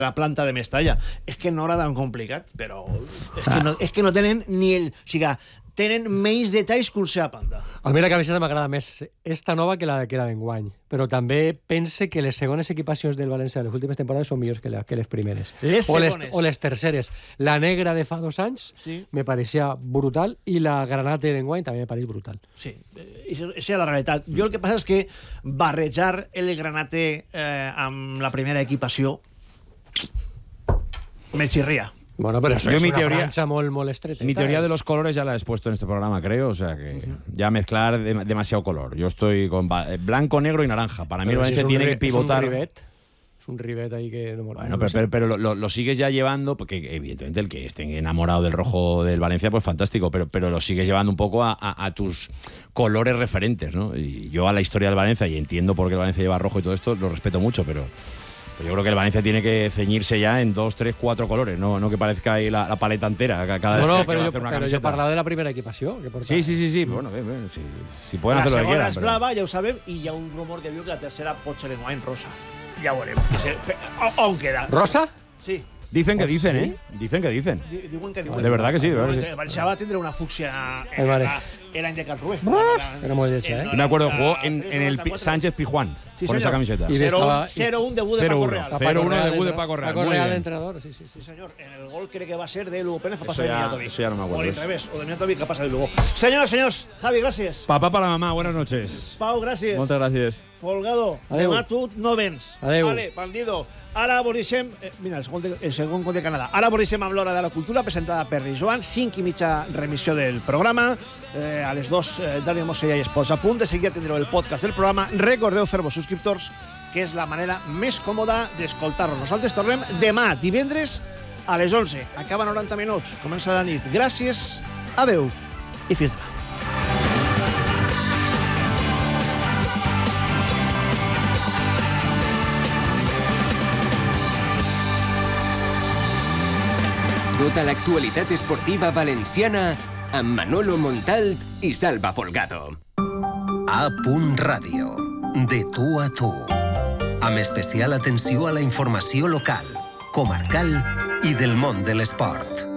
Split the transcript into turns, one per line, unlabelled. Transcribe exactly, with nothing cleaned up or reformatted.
la planta de Mestalla. És que no era tan complicat, però és que no, és que no tenen ni el... O sigui, tenen menys detalls que un seva planta.
A mi la camiseta m'agrada més esta nova que la que la d'enguany, però també pense que les segones equipacions del València de les últimes temporades són millors que, la, que les primeres.
Les
o, les,
segones.
o les terceres. La negra de fa dos anys
Sí.
me pareixia brutal i la granate d'enguany també me pareix brutal.
Sí, això és la realitat. Jo el que passa és que barrejar el granate eh, amb la primera equipació me xirria.
Bueno, pero eso
Yo
es
mi
una
teoría-
franja molt, molt estreta.
Mi teoría de los colores ya la he expuesto en este programa, creo. O sea que ya mezclar de- demasiado color. Yo estoy con ba- blanco, negro y naranja. Para mí el
Pero si
Valencia
es un
tiene
ri-
que pivotar.
Es un rivet. Es un rivet ahí que... No,
Bueno,
no
pero,
sé.
pero, pero lo- lo, lo sigues ya llevando, porque evidentemente el que esté enamorado del rojo del Valencia, pues fantástico, pero, pero lo sigues llevando un poco a, a- a tus colores referentes, ¿no? Y yo a la historia del Valencia, y entiendo por qué el Valencia lleva rojo y todo esto, lo respeto mucho, pero, pero yo creo que el Valencia tiene que ceñirse ya en dos, tres, cuatro colores, no, no que parezca ahí la, la paleta entera ca- cada vez
No, no,
que
pero
va a
yo,
hacer una
pero yo he
camiseta.
parlado de la primera equipación. Que porta.
Sí, sí, sí, sí, bueno, bé, bé, si, si pueden
La
hacer lo que
segona
quieran.
és
pero-
blava, ja ho sabem, i hi ha un rumor que diu que la tercera pot ser en wine rosa. Ja ho veurem. Que se- o- On queda?
¿Rosa?
Sí.
Dicen que
¿Oh,
dicen,
sí?
¿eh? Dicen que dicen.
Di- Diuen que diuen.
De verdad que sí, de verdad que sí.
El València va tindre una fúcsia
Ai, mare.
el any de Cal Rubén.
Era molt lletja, eh?
Me acuerdo, jugó en, en el Pi- Sánchez Pijuán
Sí,
con
señor.
esa camiseta.
Y de- estaba-
cero uno debut de
cero
Paco
uno.
Real.
A
cero uno
Real
debut de
entra-
Paco Real,
Paco
muy
Real
bien.
entrenador, sí, sí, sí.
Sí, señor. En el gol crec que va ser de Lugo Pérez, fa
Eso
passar de
ya-
Mijatovic.
eso ya no me acuerdo.
O al revés, o de Mijatovic que passa de Lugo. Senyores, senyors, Javi, gràcies.
Papá para mamá, buenas noches.
Pau, gràcies.
Moltes gràcies.
Folgado,
Adeu.
demà tu no vens.
Adeu.
Vale, bandido. Ara vos deixem... Eh, mira, el segon, de, el segon gol de Canadà. Ara vos deixem amb l'Hora de la Cultura, presentada per Joan, cinc i mitja remissió del programa. Eh, a les dos, eh, Dani Mosella i Esports. A punt de seguir tindreu el podcast del programa. Recordeu fer-vos subscriptors, que és la manera més còmoda d'escoltar-nos. Nosaltres tornem demà, divendres, a les onze. Acaba noranta minuts. Comença la nit. Gràcies, adeu i fins demà.
Tota l'actualitat esportiva valenciana amb Manolo Montalt i Salva Folgado.
A. Ràdio. De tu a tu. Amb especial atenció a la informació local, comarcal i del món de l'esport.